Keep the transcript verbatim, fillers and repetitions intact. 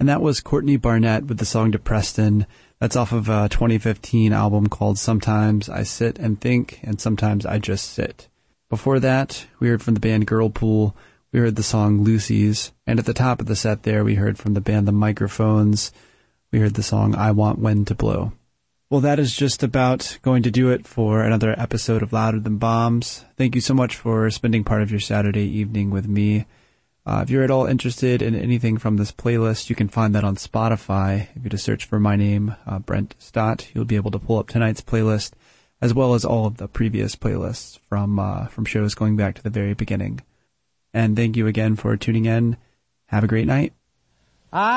And that was Courtney Barnett with the song To Preston. That's off of a twenty fifteen album called Sometimes I Sit and Think, and Sometimes I Just Sit. Before that, we heard from the band Girlpool. We heard the song Lucy's. And at the top of the set there, we heard from the band The Microphones. We heard the song I Want Wind to Blow. Well, that is just about going to do it for another episode of Louder Than Bombs. Thank you so much for spending part of your Saturday evening with me. Uh, if you're at all interested in anything from this playlist, you can find that on Spotify. If you just search for my name, uh, Brent Stott, you'll be able to pull up tonight's playlist, as well as all of the previous playlists from uh, from shows going back to the very beginning. And thank you again for tuning in. Have a great night.